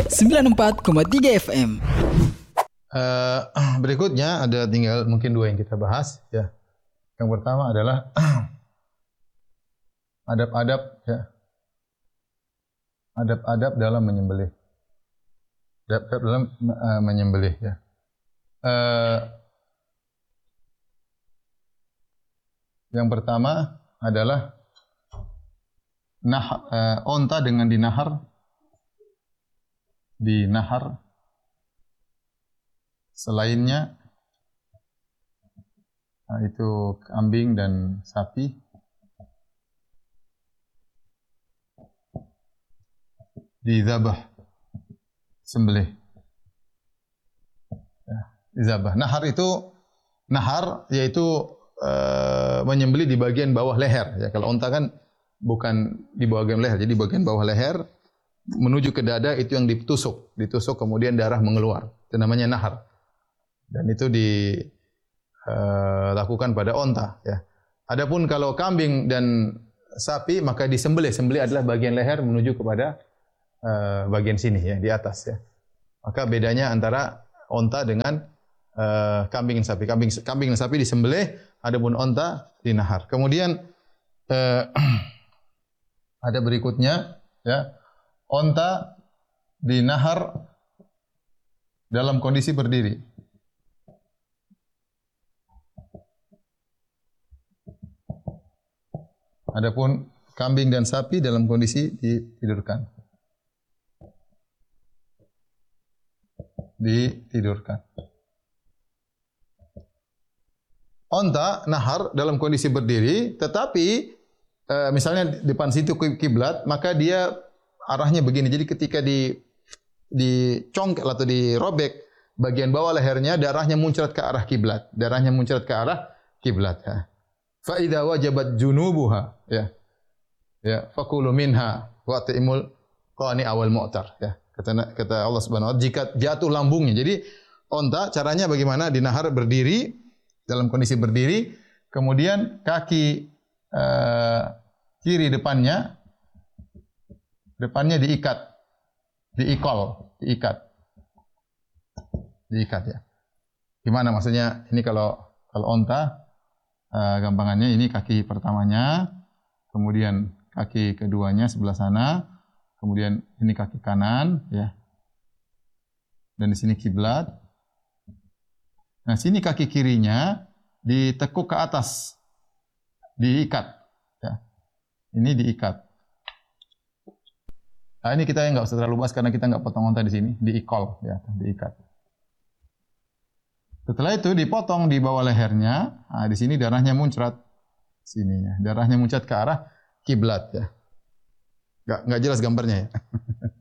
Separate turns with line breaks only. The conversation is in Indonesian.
94,3 FM.
Berikutnya ada tinggal mungkin dua yang kita bahas ya. Yang pertama adalah adab-adab ya. Adab-adab dalam menyembelih. Adab-adab dalam menyembelih ya. Yang pertama adalah onta dengan dinahar. Selainnya itu kambing dan sapi dizabah, sembelih. Ya, dizabah. Nahar yaitu menyembelih di bagian bawah leher. Ya, kalau unta kan bukan di bagian leher, jadi bagian bawah leher menuju ke dada itu yang ditusuk kemudian darah mengeluar. Itu namanya nahar. Dan itu dilakukan pada unta. Ya. Adapun kalau kambing dan sapi maka disembelih. Sembelih adalah bagian leher menuju kepada bagian sini ya, di atas ya. Maka bedanya antara unta dengan kambing dan sapi. Kambing dan sapi disembelih, adapun unta dinahar. Kemudian ada berikutnya ya, unta dinahar dalam kondisi berdiri. Adapun kambing dan sapi dalam kondisi ditidurkan. Unta nahar dalam kondisi berdiri, tetapi misalnya depan situ kiblat, maka dia arahnya begini. Jadi ketika dicongkel atau dirobek bagian bawah lehernya, darahnya muncrat ke arah kiblat. Ya. Fa idza wajabat junubuha ya. Ya, fakulu minha wa ta'imul qani awal mu'tar ya. Kata Allah Subhanahu wa taala, jika jatuh lambungnya. Jadi unta caranya bagaimana? Dinahar berdiri, dalam kondisi berdiri, kemudian kaki kiri depannya diikat ya. Gimana maksudnya? Ini kalau unta gampangannya ini kaki pertamanya, kemudian kaki keduanya sebelah sana, kemudian ini kaki kanan ya. Dan di sini kiblat. Nah, sini kaki kirinya ditekuk ke atas. Diikat ya. Ini diikat. Nah, ini kita enggak usah terlalu bahas karena kita enggak potong unta di sini, diikol ya, diikat. Setelah itu dipotong di bawah lehernya. Nah, di sini darahnya muncrat sini ya. Darahnya muncrat ke arah kiblat ya. Enggak jelas gambarnya ya.